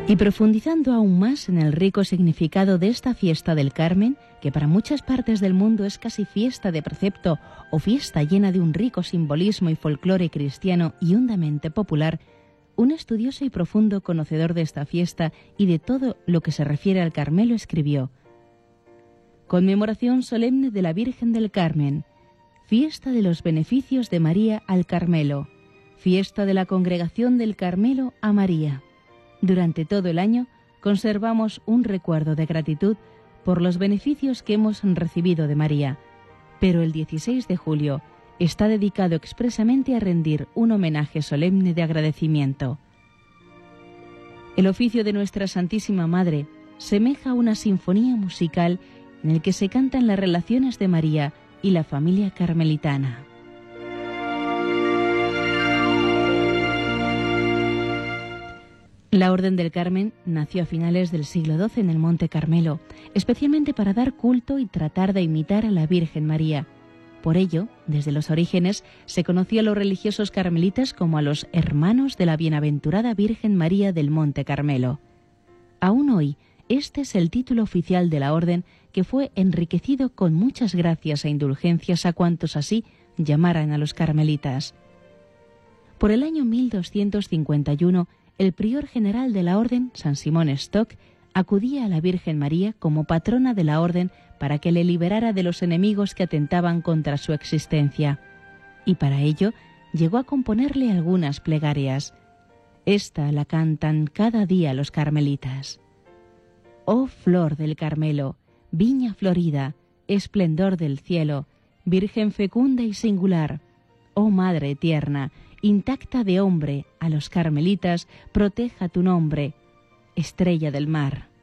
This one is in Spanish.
Y profundizando aún más en el rico significado de esta fiesta del Carmen, que para muchas partes del mundo es casi fiesta de precepto o fiesta llena de un rico simbolismo y folclore cristiano y hondamente popular, un estudioso y profundo conocedor de esta fiesta y de todo lo que se refiere al Carmelo escribió: Conmemoración solemne de la Virgen del Carmen, fiesta de los beneficios de María al Carmelo, fiesta de la Congregación del Carmelo a María. Durante todo el año conservamos un recuerdo de gratitud por los beneficios que hemos recibido de María, pero el 16 de julio está dedicado expresamente a rendir un homenaje solemne de agradecimiento. El oficio de nuestra Santísima Madre semeja a una sinfonía musical en el que se cantan las relaciones de María y la familia carmelitana. La Orden del Carmen nació a finales del siglo XII en el Monte Carmelo, especialmente para dar culto y tratar de imitar a la Virgen María. Por ello, desde los orígenes, se conoció a los religiosos carmelitas como a los hermanos de la bienaventurada Virgen María del Monte Carmelo. Aún hoy, este es el título oficial de la Orden, que fue enriquecido con muchas gracias e indulgencias a cuantos así llamaran a los carmelitas. Por el año 1251, el prior general de la Orden, San Simón Stock, acudía a la Virgen María como patrona de la Orden para que le liberara de los enemigos que atentaban contra su existencia. Y para ello llegó a componerle algunas plegarias. Esta la cantan cada día los carmelitas. Oh flor del Carmelo, viña florida, esplendor del cielo, Virgen fecunda y singular, oh Madre tierna, intacta de hombre, a los carmelitas proteja tu nombre, estrella del mar.